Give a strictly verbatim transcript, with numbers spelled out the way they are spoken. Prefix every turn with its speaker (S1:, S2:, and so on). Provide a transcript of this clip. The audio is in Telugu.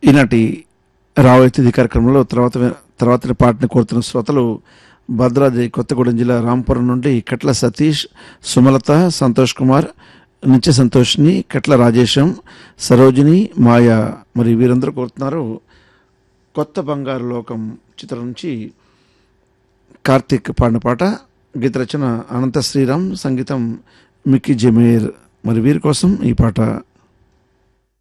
S1: ఈనాటి రావైతిథి కార్యక్రమంలో తర్వాత తర్వాత పాటను కోరుతున్న శ్రోతలు భద్రాద్రి కొత్తగూడెం జిల్లా రాంపురం నుండి కట్ల సతీష్, సుమలత, సంతోష్ కుమార్, నిత్య సంతోష్ని, కట్ల రాజేశం, సరోజిని, మాయా. మరి వీరందరూ కోరుతున్నారు కొత్త బంగారు లోకం చిత్రం నుంచి కార్తీక్ పాడిన పాట. గీత రచన అనంత శ్రీరామ్, సంగీతం మిక్కీ జమీర్. మరి వీరి కోసం ఈ పాట.